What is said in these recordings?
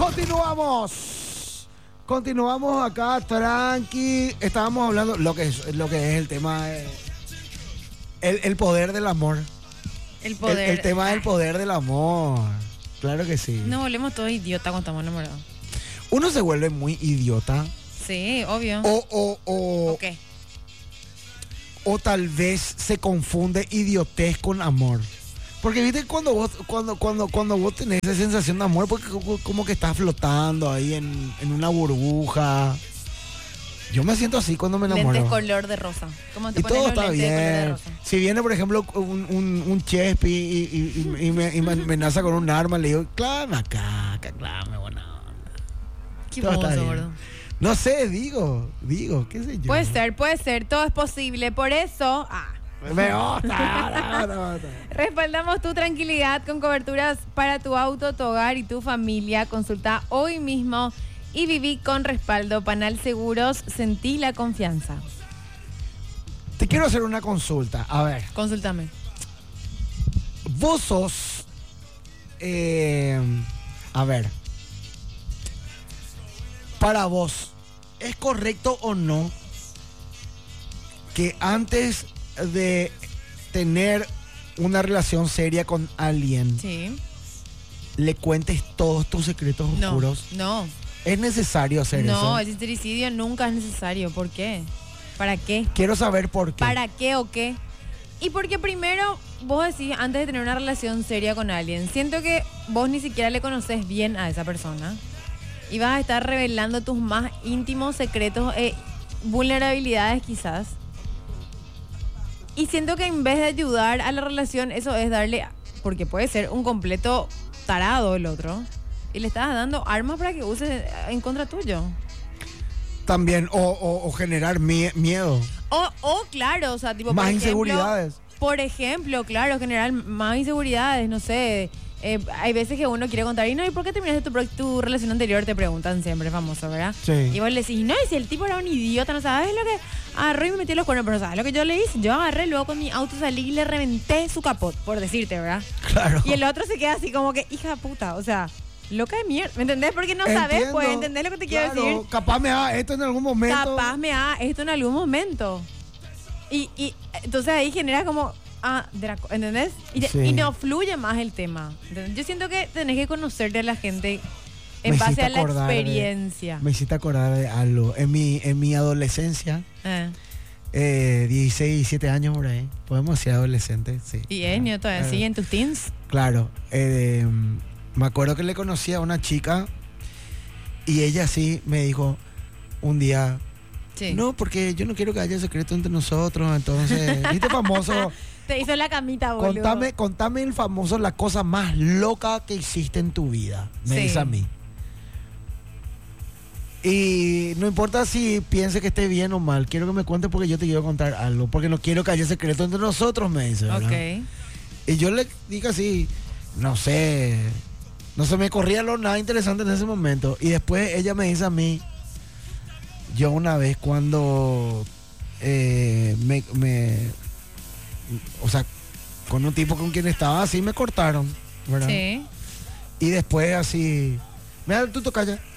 Continuamos acá, tranqui. Estábamos hablando lo que es el tema, el poder del amor. El poder. El tema del poder del amor. Claro que sí. Nos volvemos todos idiotas cuando estamos enamorados. Uno se vuelve muy idiota. Sí, obvio. ¿O qué? O tal vez se confunde idiotez con amor. Porque viste cuando vos tenés esa sensación de amor, porque como que estás flotando ahí en una burbuja. Yo me siento así cuando me enamoro. Lentes color de rosa. ¿Cómo te Y pones todo los está lentes de color de bien. rosa? Si viene, por ejemplo, un chespi y me amenaza con un arma, le digo, clame acá, clame, buena onda. Qué Todo está mozo, bien. gordo. No sé, digo, qué sé yo. Puede ser, todo es posible. Por eso, Me gusta. respaldamos tu tranquilidad con coberturas para tu auto, tu hogar y tu familia. Consulta hoy mismo y viví con respaldo. Panal Seguros, sentí la confianza. Te quiero hacer una consulta. A ver, Consúltame. vos sos... a ver. Para vos, ¿es correcto o no que antes de tener una relación seria con alguien, Sí. le cuentes todos tus secretos oscuros? No. ¿Es necesario hacer eso? No, el sincericidio nunca es necesario. ¿Por qué? ¿Para qué? Quiero saber por qué. ¿Para qué o qué? Y porque primero, vos decís, antes de tener una relación seria con alguien, siento que vos ni siquiera le conoces bien a esa persona. Y vas a estar revelando tus más íntimos secretos e vulnerabilidades quizás. Y siento que en vez de ayudar a la relación, eso es darle, porque puede ser un completo tarado el otro, y le estás dando armas para que use en contra tuyo. También, o generar miedo. O claro, o sea, tipo, Más por ejemplo, inseguridades. Por ejemplo, claro, generar más inseguridades, no sé. Hay veces que uno quiere contar, y no, ¿y por qué terminaste tu relación anterior? Te preguntan siempre, famoso, ¿verdad? Sí. Y vos le decís, no, y si el tipo era un idiota, no sabes lo que agarró y me metió los cuernos, pero ¿sabes lo que yo le hice? Yo agarré, luego con mi auto salí y le reventé su capot, por decirte, ¿verdad? Claro. Y el otro se queda así como que, hija de puta, o sea, loca de mierda, ¿me entendés? Porque no sabes, Entiendo. pues, ¿entendés lo que te quiero Claro, decir? capaz me haga esto en algún momento. Capaz me haga esto en algún momento. Y entonces ahí genera como, ¿entendés? Sí. Y no fluye más el tema. ¿Entendés? Yo siento que tenés que conocerte a la gente en Me base hiciste a la acordar experiencia. Me hiciste acordar de algo. En mi adolescencia, 16, 17 años por ahí. Podemos decir adolescente, sí. Y Enio, todavía sigue en tus teens. Claro. Me acuerdo que le conocí a una chica y ella sí me dijo un día, Sí. no, porque yo no quiero que haya secreto entre nosotros. Entonces, ¿viste famoso? Te hizo la camita, boludo. Contame el famoso, la cosa más loca que hiciste en tu vida. Me Sí. dice a mí. Y no importa si piense que esté bien o mal, quiero que me cuentes porque yo te quiero contar algo. Porque no quiero que haya secreto entre nosotros, me dice, ¿verdad? Ok. Y yo le dije así, no sé, no se me corría nada interesante en ese momento. Y después ella me dice a mí, yo una vez cuando o sea, con un tipo con quien estaba así me cortaron, ¿verdad? Sí. Y después así, mira, tú toca ya.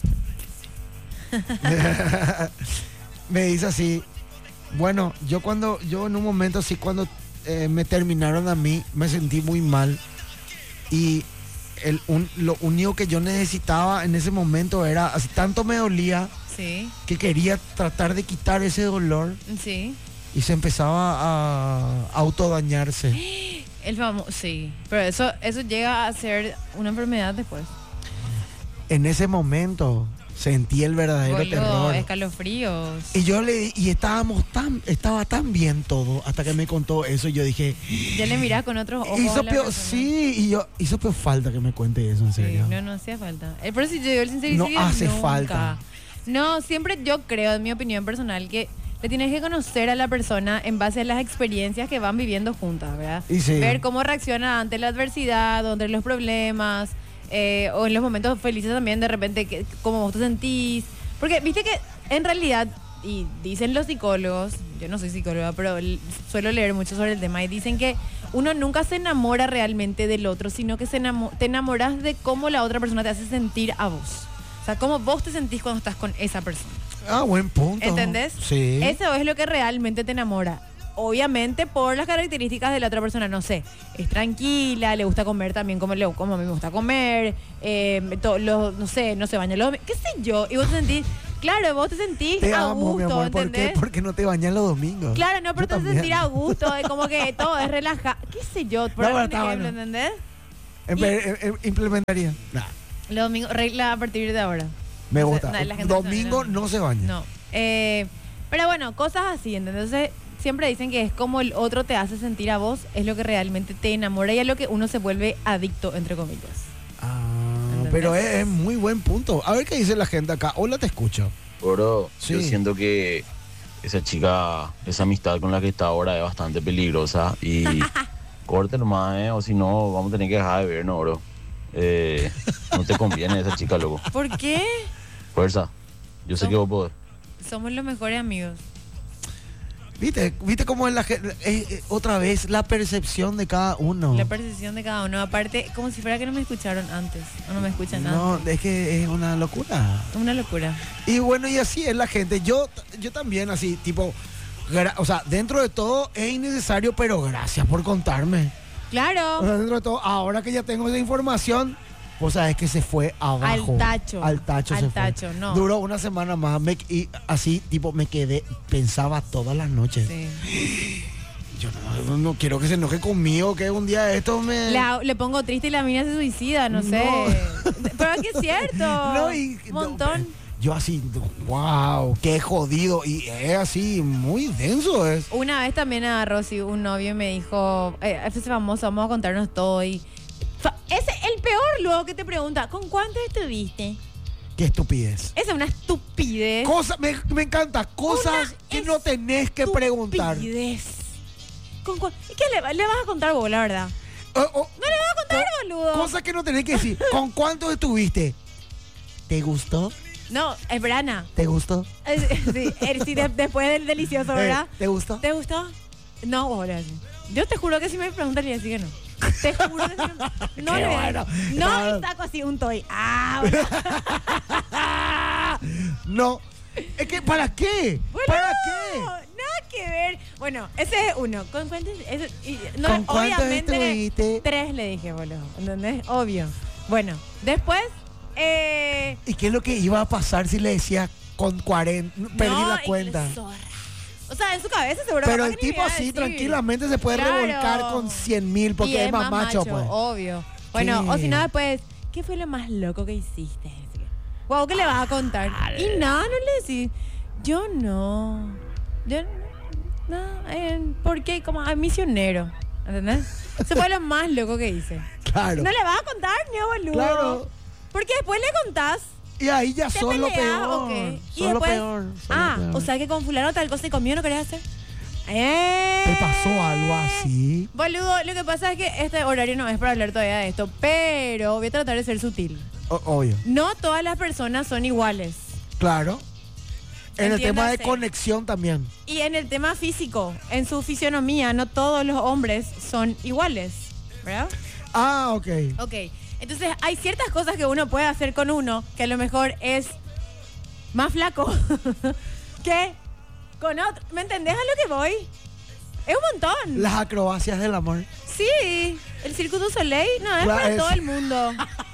Me dice así, bueno, yo en un momento así cuando me terminaron a mí, me sentí muy mal. Y lo único que yo necesitaba en ese momento era, así tanto me dolía, Sí. que quería tratar de quitar ese dolor Sí. y se empezaba a autodañarse. El famoso, sí. Pero eso llega a ser una enfermedad después. En ese momento sentí el verdadero Boludo, terror. escalofríos. Y estaba tan bien todo hasta que me contó eso y yo dije, Ya le mirás con otros ojos. hizo a la peor, persona. sí, hizo peor falta que me cuente eso, en Sí, serio. no hacía falta. Por eso yo digo, el sincericidio No hace nunca. falta. No, siempre yo creo, en mi opinión personal, que le tienes que conocer a la persona en base a las experiencias que van viviendo juntas, ¿verdad? Y sí. Ver cómo reacciona ante la adversidad, ante los problemas, o en los momentos felices también, de repente, cómo vos te sentís. Porque, viste que en realidad, y dicen los psicólogos, yo no soy psicóloga, pero suelo leer mucho sobre el tema, y dicen que uno nunca se enamora realmente del otro, sino que te enamoras de cómo la otra persona te hace sentir a vos. O sea, cómo vos te sentís cuando estás con esa persona. Ah, buen punto. ¿Entendés? Sí. Eso es lo que realmente te enamora. Obviamente por las características de la otra persona, no sé, es tranquila, le gusta comer también como a mí me gusta comer, no sé, no se baña los domingos, qué sé yo, y vos te sentís, claro, vos te sentís Te a amo, gusto, mi amor. ¿Por ¿entendés? qué? Porque no te bañas los domingos. Claro, no, pero Yo te también. sentís a gusto, de como que todo es relajado, qué sé yo, por No, pero algún está ejemplo, bueno. ¿entendés? Implementaría. Nah, Los domingos, regla a partir de ahora. me No sé, gusta. la gente Domingo no se baña. No. Pero bueno, cosas así, ¿entendés? Entonces, siempre dicen que es como el otro te hace sentir a vos, es lo que realmente te enamora y es lo que uno se vuelve adicto, entre comillas. Ah, ¿Entendés? pero es muy buen punto. A ver qué dice la gente acá. Hola, te escucho. Bro, Sí. yo siento que esa chica, esa amistad con la que está ahora es bastante peligrosa y corte nomás, o si no, vamos a tener que dejar de vernos, bro. No te conviene esa chica, loco. ¿Por qué? Fuerza. Yo sé que vos podés. Somos los mejores amigos. ¿Viste cómo es la gente? Otra vez, la percepción de cada uno. La percepción de cada uno. Aparte, como si fuera que no me escucharon antes. O no me escuchan No, antes. es que es una locura. Una locura. Y bueno, y así es la gente. Yo también así, tipo, o sea, dentro de todo es innecesario, pero gracias por contarme. O Claro. sea, dentro de todo, ahora que ya tengo esa información, vos sabés que se fue abajo. Al tacho. Al tacho Al se fue. tacho, no. Duró una semana más y así, tipo, me quedé, pensaba todas las noches. Sí. Yo no quiero que se enoje conmigo, que un día esto me... Le pongo triste y la mina se suicida, no sé. Pero es que es cierto. No, y- Un montón. Yo así, wow, qué jodido. Y es así, muy denso es. Una vez también a Rosy, un novio, me dijo, este es famoso, vamos a contarnos todo. Y es el peor luego que te pregunta, ¿con cuánto estuviste? Qué estupidez. Esa es una estupidez. Me encanta, cosas Una que no tenés que preguntar. Estupidez. ¿Y qué le vas a contar vos, la verdad? No le vas a contar, boludo. Cosas que no tenés que decir. ¿Con cuánto estuviste? ¿Te gustó? No, es Brana. ¿Te gustó? Sí, después del delicioso, ¿verdad? ¿Te gustó? ¿Te gustó? No, vos le decís. Yo te juro que si me preguntan le decir que no. Te juro que si no Qué le voy a bueno. decir. Claro. No, y saco así un toy. Bueno. No. Es que, ¿para qué? Bueno, ¿Para qué? nada que ver. Bueno, ese es uno. ¿Con cuántos? No, ¿Con cuántos obviamente estuviste? 3 le dije, boludo. ¿Entendés? Obvio. Bueno, después. ¿Y qué es lo que iba a pasar si le decía con 40? Perdí no, la y cuenta. que zorra. O sea, en su cabeza seguro. Pero capaz el que ni tipo me iba a así decir. tranquilamente se puede Claro. revolcar con 100.000 Y porque es más macho, pues. Obvio. Bueno, ¿Qué? o si no, después, ¿qué fue lo más loco que hiciste? Wow, ¿qué le vas a contar? Y nada, no le decís. Yo no. ¿Por qué? Como a misionero. ¿Entendés? Eso fue lo más loco que hice. Claro. No le vas a contar, ni a boludo. Claro. Porque después le contás. Y ahí ya ¿Te son lo peleas peor. o qué? Y Son lo después, peor. son lo peor. o sea que con fulano tal cosa y conmigo no querés hacer. ¿Te pasó algo así? Boludo, lo que pasa es que este horario no es para hablar todavía de esto, pero voy a tratar de ser sutil. Obvio. No todas las personas son iguales. Claro. En el tema de Entiéndase. conexión también. Y en el tema físico, en su fisionomía, no todos los hombres son iguales. ¿Verdad? Ah, ok. Ok. Entonces, hay ciertas cosas que uno puede hacer con uno que a lo mejor es más flaco que con otro. ¿Me entendés a lo que voy? Es un montón. Las acrobacias del amor. Sí, el Cirque du Soleil no es Claro, para es- todo el mundo.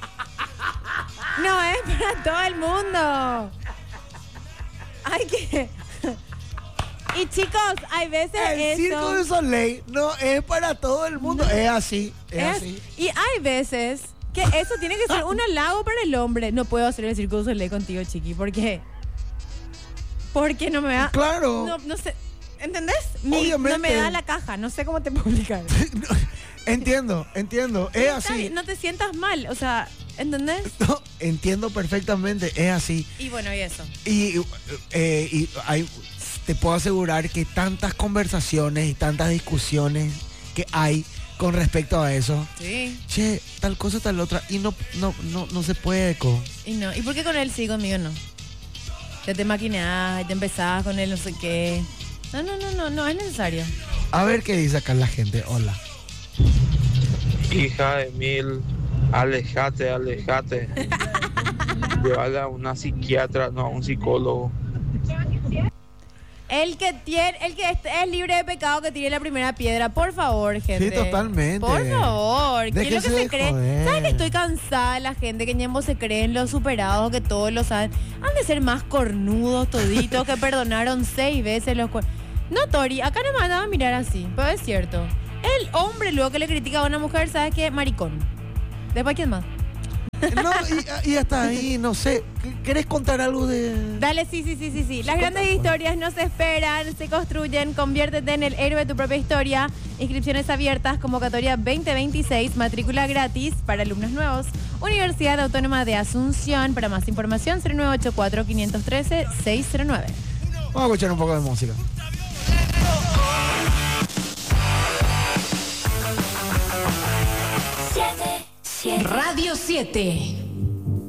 No es para todo el mundo. Hay que... Y chicos, hay veces El eso... Circo de Soleil no es para todo el mundo. No. Es así. Es es- así. Y hay veces que eso tiene que ser un halago para el hombre. No puedo hacer el Cirque du Soleil contigo, chiqui. ¿Por qué? Porque no me da... Claro. No sé. ¿Entendés? Obviamente. No me da la caja. No sé cómo te puedo explicar. Entiendo. Es Está así. bien, no te sientas mal. O sea, ¿entendés? No, entiendo perfectamente. Es así. Y bueno, y eso. Y te puedo asegurar que tantas conversaciones y tantas discusiones que hay con respecto a eso. Sí. Che, tal cosa, tal otra. Y no se puede, Y no. ¿Y por qué con él sí, conmigo no? Ya te maquineás, ya te empezás con él, no sé qué. No es necesario. A ver qué dice acá la gente. Hola. Hija de mil, alejate, alejate. Llévala a una psiquiatra, no a un psicólogo. El que es libre de pecado que tire la primera piedra, por favor, gente. Sí, totalmente. Por favor, ¿qué es lo que Déjense se de cree? joder. ¿Sabes que estoy cansada de la gente que ñembo se creen los superados, que todos lo saben? Han de ser más cornudos toditos que perdonaron 6 veces los No, Tori, acá no me van a mirar así, pero es cierto. El hombre luego que le critica a una mujer, ¿sabes qué? Maricón. Después, ¿quién más? No, y hasta ahí, no sé. ¿Querés contar algo de...? Dale, sí. Las grandes historias no se esperan, se construyen. Conviértete en el héroe de tu propia historia. Inscripciones abiertas, convocatoria 2026, matrícula gratis para alumnos nuevos. Universidad Autónoma de Asunción. Para más información, 0984-513-609. Vamos a escuchar un poco de música. Radio 7.